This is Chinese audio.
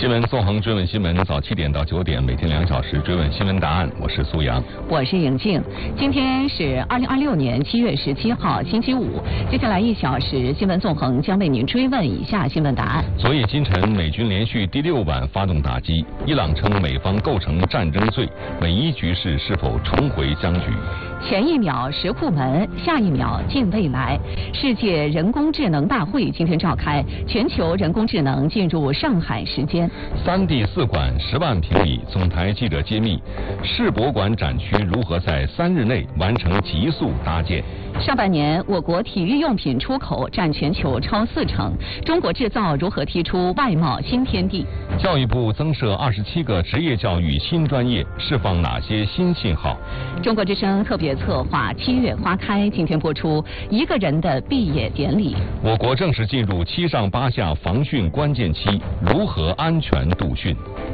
新闻纵横追问新闻，早7点到9点，每天2小时追问新闻答案。我是苏阳， 我是颖静。今天是2026年7月17号，星期五。接下来1小时，新闻纵横将为您追问以下新闻答案。 昨夜今晨，美军连续第6晚发动打击，伊朗称美方构成战争罪，美伊局势是否重回僵局？ 前一秒石库门，下一秒近未来。世界人工智能大会今天召开，全球人工智能进入上海时间。 3D 4馆10万平米，总台记者揭秘，世博馆展区如何在3日内完成急速搭建？ 上半年，我国体育用品出口占全球超40%，中国制造如何踢出外贸新天地？ 教育部增设27个职业教育新专业，释放哪些新信号？ 中国之声特别策划《7月花开》今天播出一个人的毕业典礼。 我国正式进入7上8下防汛关键期，如何安全度汛？